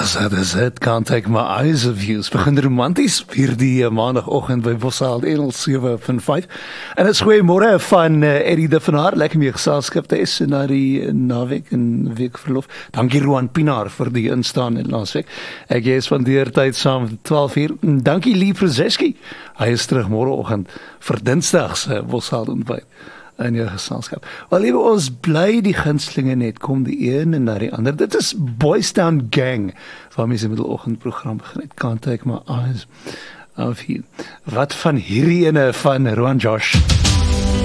Dis het, can't take my eyes of you. Begin romanties vir die maandagoggend by Bossaal Engels 7:05. En dit is goeiemôre van Eddie de Van Haar, lekker mee geselskap te is na die naweek en weekverlof. Dankie Roan Pinaar vir die instaan in laasweek. Ek is van deur tyd saam 12:00. Dankie Lee Prozeski. Hy is terug môreoggend vir Dinsdag se Bossaal ontbyt in jou geselskap. Wel liewe, ons bly die gunstelinge net, kom die een en na die ander. Dit is Boys Town Gang, waarmee se middeloggendprogram begin het. Can't take my eyes of you. Wat van hierdie ene van Roan Josh?